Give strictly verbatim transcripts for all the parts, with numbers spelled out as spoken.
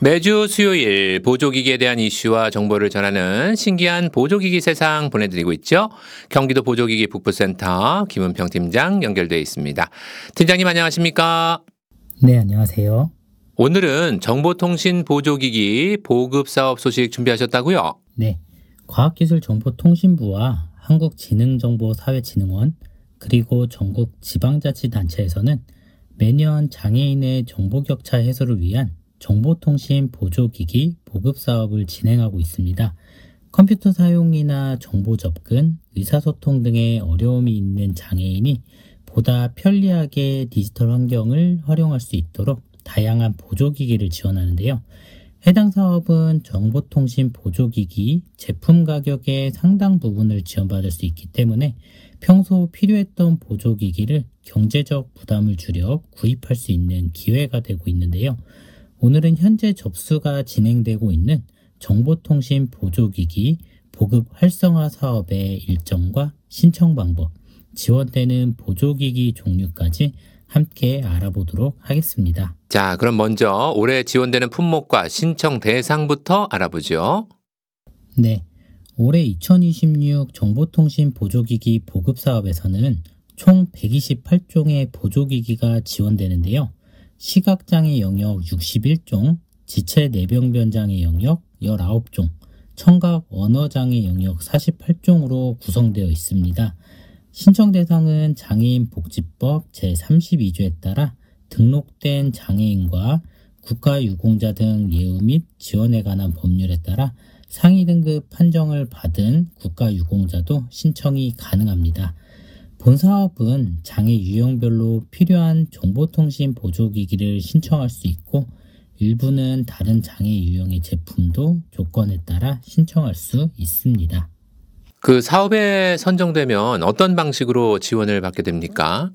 매주 수요일 보조기기에 대한 이슈와 정보를 전하는 신기한 보조기기 세상 보내드리고 있죠. 경기도 보조기기 북부센터 김은평 팀장 연결되어 있습니다. 팀장님 안녕하십니까? 네, 안녕하세요. 오늘은 정보통신 보조기기 보급사업 소식 준비하셨다고요? 네, 과학기술정보통신부와 한국지능정보사회진흥원 그리고 전국 지방자치단체에서는 매년 장애인의 정보격차 해소를 위한 정보통신 보조기기 보급사업을 진행하고 있습니다. 컴퓨터 사용이나 정보 접근, 의사소통 등의 어려움이 있는 장애인이 보다 편리하게 디지털 환경을 활용할 수 있도록 다양한 보조기기를 지원하는데요. 해당 사업은 정보통신 보조기기 제품 가격의 상당 부분을 지원받을 수 있기 때문에 평소 필요했던 보조기기를 경제적 부담을 줄여 구입할 수 있는 기회가 되고 있는데요. 오늘은 현재 접수가 진행되고 있는 정보통신 보조기기 보급 활성화 사업의 일정과 신청 방법, 지원되는 보조기기 종류까지 함께 알아보도록 하겠습니다. 자, 그럼 먼저 올해 지원되는 품목과 신청 대상부터 알아보죠. 네, 올해 이천이십육 정보통신 보조기기 보급사업에서는 총 백이십팔 종의 보조기기가 지원되는데요. 시각장애 영역 육십일 종, 지체내병변장애 영역 십구 종, 청각 언어장애 영역 사십팔 종으로 구성되어 있습니다. 신청 대상은 장애인복지법 제삼십이 조에 따라 등록된 장애인과 국가유공자 등 예우 및 지원에 관한 법률에 따라 상위 등급 판정을 받은 국가유공자도 신청이 가능합니다. 본 사업은 장애 유형별로 필요한 정보통신 보조기기를 신청할 수 있고 일부는 다른 장애 유형의 제품도 조건에 따라 신청할 수 있습니다. 그 사업에 선정되면 어떤 방식으로 지원을 받게 됩니까?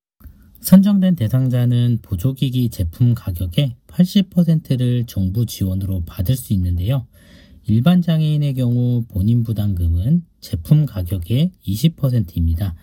선정된 대상자는 보조기기 제품 가격의 팔십 퍼센트를 정부 지원으로 받을 수 있는데요. 일반 장애인의 경우 본인 부담금은 제품 가격의 이십 퍼센트입니다.